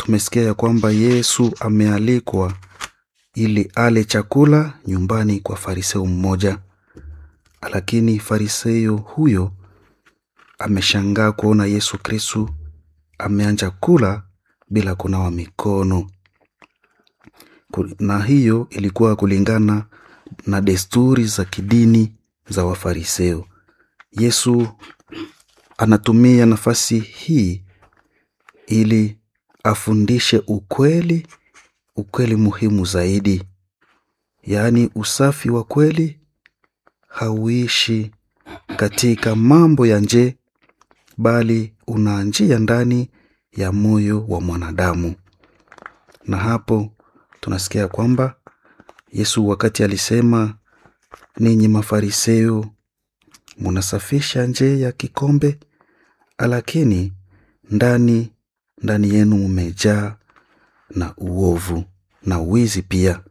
tumesikia ya kwamba Yesu amealikwa ili ale chakula nyumbani kwa fariseo mmoja. Lakini fariseo huyo ameshangaa kuona Yesu Kristo ameanza kula bila kunawa mikono. Na hiyo ilikuwa kulingana na desturi za kidini za wafariseo. Yesu anatumia nafasi hii ili afundishe ukweli muhimu zaidi. Yaani usafi wa kweli hauishi katika mambo ya nje, bali unaanzia ndani ya moyo wa mwanadamu. Na hapo tunasikia kwamba Yesu wakati alisema, ninyi mafariseo mnasafisha nje ya kikombe, lakini ndani yenu mmejaa na uovu na wizi pia.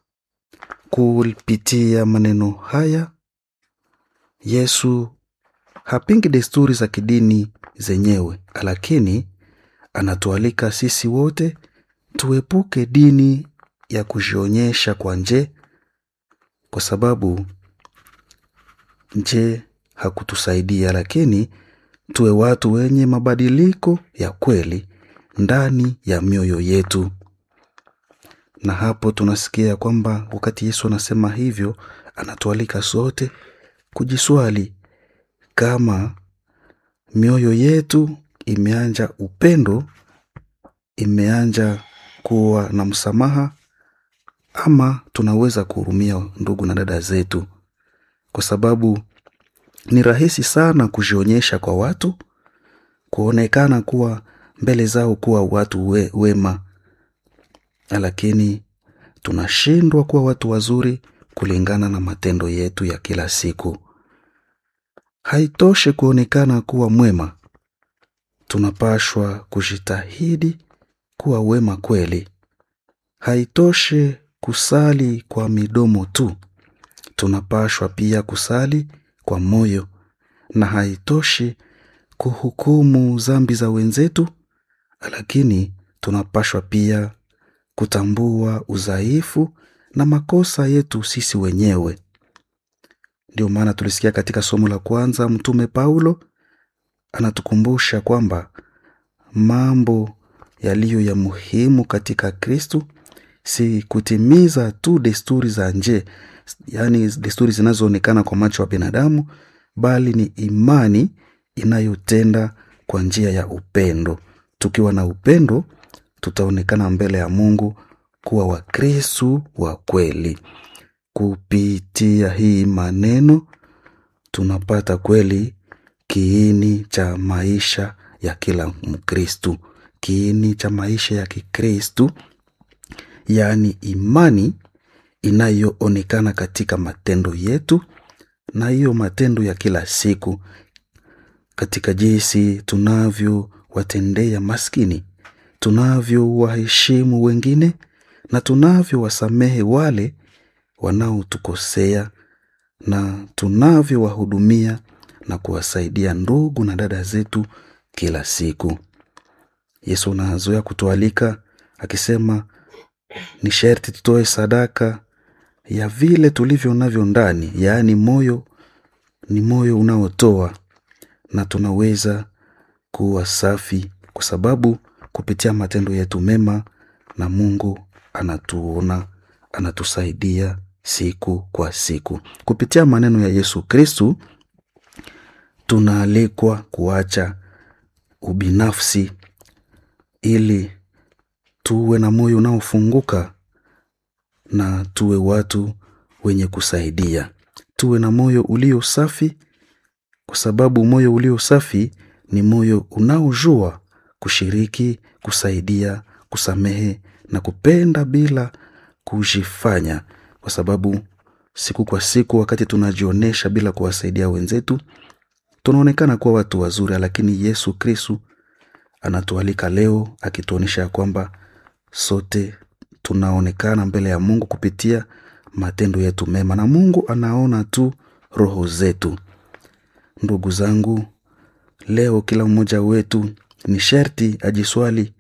Kupitia maneno haya Yesu hapingi desturi za kidini zenyewe, lakini anatualika sisi wote tuepuke dini ya kujionyesha kwa nje, kwa sababu nje hakutusaidia, lakini tuwe watu wenye mabadiliko ya kweli ndani ya mioyo yetu. Na hapo tunasikia kwamba wakati Yesu anasema hivyo, anatualika sote kujiswali kama mioyo yetu imeanja upendo, imeanja kuwa na msamaha, ama tunaweza kuhurumia ndugu na dada zetu. Kwa sababu ni rahisi sana kujionyesha kwa watu, kuonekana kuwa mbele zao kuwa watu wema, lakini tunashindwa kuwa watu wazuri kulingana na matendo yetu ya kila siku. Haitoshe kuonekana kuwa mwema, tunapashwa kujitahidi kuwa wema kweli. Haitoshe kusali kwa midomo tu, tunapashwa pia kusali kwa moyo. Na haitoshe kuhukumu dhambi za wenzetu, lakini tunapashwa pia kutambua udhaifu na makosa yetu sisi wenyewe. Ndio maana tulisikia katika somo la kwanza Mtume Paulo anatukumbusha kwamba mambo yaliyo ya muhimu katika Kristo si kutimiza tu desturi za nje, yaani desturi zinazoonekana kwa macho ya binadamu, bali ni imani inayotenda kwa njia ya upendo. Tukiwa na upendo, tutaonekana mbele ya Mungu kuwa Wakristo wa kweli. Kupitia hii maneno tunapata kweli kiini cha maisha ya kila Mkristo, kiini cha maisha ya Kikristo, yaani imani inayoonekana katika matendo yetu, na hiyo matendo ya kila siku, katika jinsi tunavyowatendea maskini, tunavyowaheshimu wengine, na tunavyowasamehe wale wanaotukosea, na tunavyowahudumia na kuwasaidia ndugu na dada zetu kila siku. Yesu anazoea kutualika akisema ni sharti tutoe sadaka ya vile tulivyo navyo ndani, yaani moyo ni moyo unaotoa, na tunaweza kuwa safi kwa sababu kupitia matendo yetu mema, na Mungu anatuona, anatusaidia siku kwa siku. Kupitia maneno ya Yesu Kristo tunaalikwa kuacha ubinafsi ili tuwe na moyo unaofunguka, na tuwe watu wenye kusaidia. Tuwe na moyo ulio safi, kwa sababu moyo ulio safi ni moyo unaojua kushiriki, kusaidia, kusamehe na kupenda bila kujifanya. Kwa sababu siku kwa siku wakati tunajionesha bila kuwasaidia wenzetu, tunaonekana kuwa watu wazuri, lakini Yesu Kristo anatualika leo akituonesha kwamba sote tunaonekana mbele ya Mungu kupitia matendo yetu mema, na Mungu anaona tu roho zetu. Ndugu zangu, leo kila mmoja wetu ni sharti ajiswali